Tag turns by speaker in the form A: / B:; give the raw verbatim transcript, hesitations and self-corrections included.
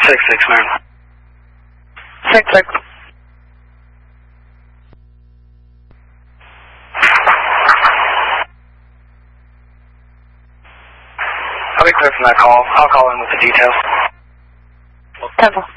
A: Six six nine.
B: Six six.
A: I'll be clear from that call. I'll call in with the details.
B: Temple.